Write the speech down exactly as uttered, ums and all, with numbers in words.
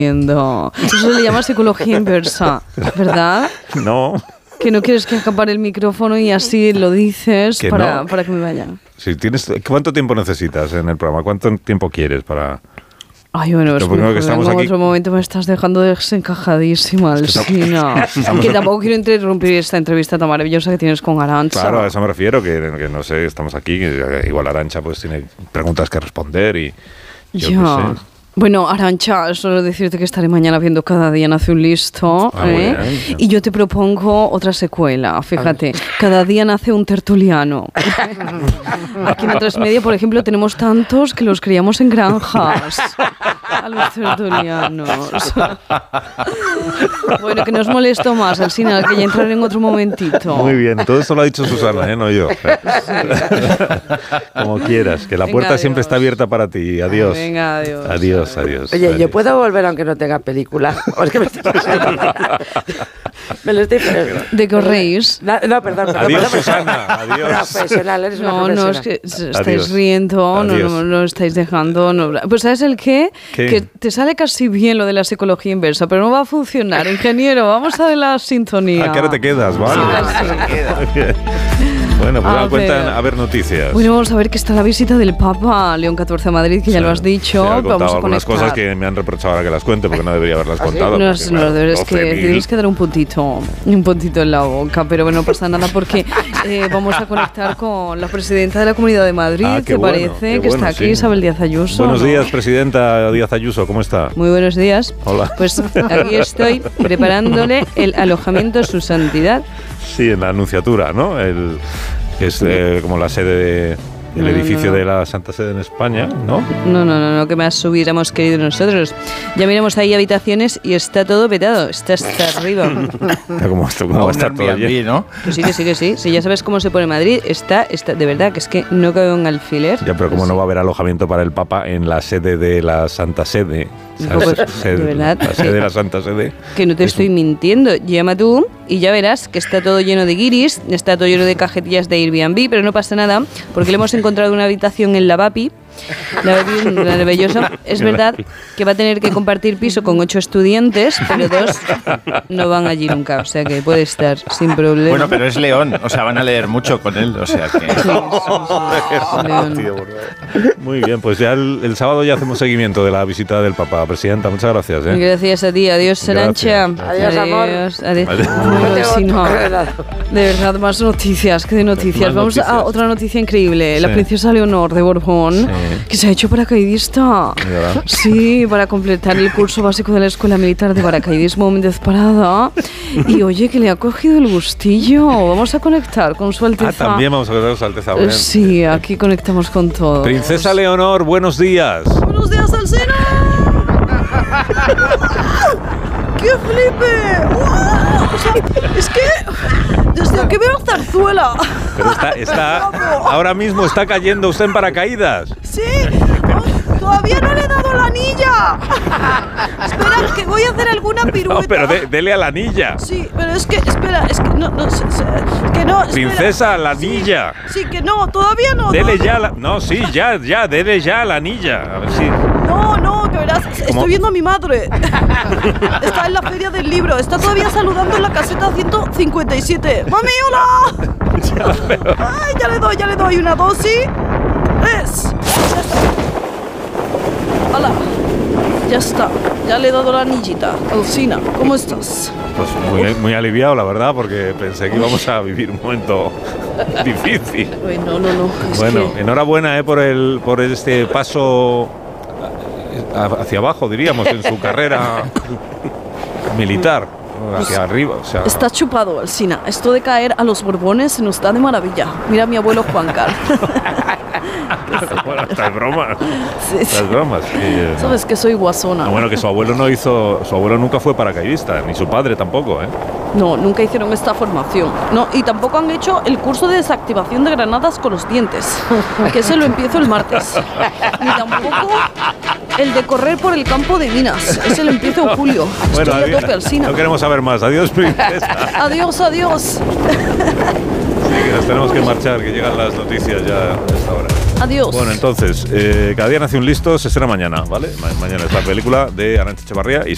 Eso se le llama psicología inversa, ¿verdad? No. Que no quieres que acapare el micrófono y así lo dices que para, no. para que me vaya. Si tienes, ¿cuánto tiempo necesitas en el programa? ¿Cuánto tiempo quieres para...? Ay, bueno, es que estamos en aquí... otro momento me estás dejando desencajadísima, Alsina. Es que, que tampoco quiero interrumpir esta entrevista tan maravillosa que tienes con Arantxa. Claro, a eso me refiero, que, que no sé, estamos aquí, que igual Arantxa pues tiene preguntas que responder y yo ya. qué sé. Bueno, Arantxa, solo decirte que estaré mañana viendo Cada día nace un listo, Ah, ¿eh? bueno. Y yo te propongo otra secuela, fíjate, Cada día nace un tertuliano. Aquí en Tres Media, por ejemplo, tenemos tantos que los criamos en granjas, a los tertulianos. Bueno, que no os molesto más, Alsina, que ya entraré en otro momentito. Muy bien, todo esto lo ha dicho Susana, ¿eh? No yo. Como quieras, que la Venga, puerta adiós. siempre está abierta para ti. Adiós. Venga, adiós. Adiós. Adiós, Oye, adiós. ¿yo puedo volver aunque no tenga película? ¿O es que me, estoy... me lo estoy... ¿De qué os reís? No, no, perdón. perdón Adiós, perdón. Susana. Adiós. Profesional, eres una No, profesional. no, es que s- estáis Adiós. riendo, no, Adiós. no, no estáis dejando. No. Pues ¿sabes el qué? ¿Qué? Que te sale casi bien lo de la psicología inversa, pero no va a funcionar. Ingeniero, vamos a ver la sintonía. ¿A qué hora te quedas? Vale. Muy bien. Bueno, pues A dan cuenta ver. en a ver noticias. Bueno, vamos a ver que está la visita del Papa León catorce a Madrid, que ya Sí, lo has dicho. sí, he contado vamos a algunas conectar. cosas que me han reprochado ahora que las cuente, porque no debería haberlas ¿Ah, sí? contado. No, porque, no, claro, no, es que doce mil. tienes que dar un puntito, un puntito en la boca, pero bueno, no pasa nada porque eh, vamos a conectar con la presidenta de la Comunidad de Madrid, Ah, qué ¿te bueno, parece? qué que bueno, está aquí, sí. Isabel Díaz Ayuso. Buenos ¿no? días, presidenta Díaz Ayuso, ¿cómo está? Muy buenos días. Hola. Pues aquí estoy preparándole el alojamiento a su santidad. Sí, en la Anunciatura, ¿no? El, que es eh, como la sede de... El No, edificio no, no. de la Santa Sede en España, ¿no? No, no, no, no, que más hubiéramos querido nosotros. Ya miramos ahí habitaciones y está todo petado, está hasta arriba. Está como, esto, como va a estar todo Airbnb, lleno. ¿no? Pues sí, que sí, que sí. Si ya sabes cómo se pone Madrid, está, está, de verdad, que es que no cabe un alfiler. Ya, pero como no va a haber alojamiento para el Papa en la sede de la Santa Sede. No, pues, Sede- de verdad, La sede sí. de la Santa Sede. Que no te estoy mintiendo. Llama tú y ya verás que está todo lleno de guiris, está todo lleno de cajetillas de Airbnb, pero no pasa nada, porque le hemos encontrado una habitación en la Bapi. La Bapi, maravilloso. Es verdad que va a tener que compartir piso con ocho estudiantes, pero dos no van allí nunca, o sea que puede estar sin problema. Bueno, pero es León, o sea, van a leer mucho con él, o sea que... Sí, sí, sí. León. Tío, por favor. Muy bien, pues ya el, el sábado ya hacemos seguimiento de la visita del Papa. Presidenta, muchas gracias. ¿eh? Gracias a ti, adiós Arancha. Gracias. Adiós, amor. Adiós, adiós. Adiós. Ay, sí, no. Adiós. De verdad, más noticias, que de noticias. Más Vamos a noticias. otra noticia increíble. La Sí. princesa Leonor de Borbón, Sí. que se ha hecho paracaidista. ¿Verdad? Sí, para completar el curso básico de la Escuela Militar de Paracaidismo Méndez Parada. Y oye, que le ha cogido el gustillo. Vamos a conectar con su Ah, Alteza. también vamos a ver a su Alteza. Eh, Bueno. Sí, aquí conectamos con todo. Princesa Leonor, buenos días. ¡Buenos días, Alsina! ¡Qué flipe! ¡Wow! O sea, es que desde que veo Zarzuela. Pero está, está, ahora mismo está cayendo usted en paracaídas. Sí, oh, todavía no le he dado la anilla. Espera, que voy a hacer alguna pirueta. No, pero de- dele a la anilla. Sí, pero es que, espera, es que no, no, se- se- que no. espera. Princesa, la anilla. Sí, que no, todavía no. Dele todavía- ya la... No, sí, ya, ya, dele ya a la anilla. A ver si... No, no, que verás, ¿Cómo? estoy viendo a mi madre. Está en la feria del libro, está todavía saludando en la caseta ciento cincuenta y siete. ¡Mami, hola! Ya, pero- ¡Ay, ya le doy, ya le doy una dosis! ¡Es! Ya está. ¡Hala! Ya está, ya le he dado la anillita. Alsina, ¿cómo estás? Pues muy, muy aliviado, la verdad, porque pensé que íbamos a vivir un momento difícil. Ay, no, no, no. Es Bueno, que... enhorabuena eh, por, el, por este paso a- hacia abajo, diríamos, en su carrera militar, hacia arriba. O sea, Está chupado, Alsina. Esto de caer a los Borbones se nos da de maravilla. Mira a mi abuelo Juan Carlos. bueno, estas bromas. Sí, sí. Estas bromas. sí, eh, Sabes que soy guasona. no, bueno, que su abuelo no hizo, su abuelo nunca fue paracaidista, ni su padre tampoco, ¿eh? No, nunca hicieron esta formación. No, y tampoco han hecho el curso de desactivación de granadas con los dientes, que ese lo empiezo el martes. Ni tampoco el de correr por el campo de minas, ese lo empiezo en julio. Bueno, Estoy a adiós. tope, Alsina. No queremos saber más. Adiós, princesa. Adiós, adiós. Sí, que nos tenemos que marchar, que llegan las noticias ya a esta hora. Adiós. Bueno, entonces, eh, cada día nace un listo, se estrena mañana, ¿vale? Ma- mañana es la película de Arantxa Echevarría y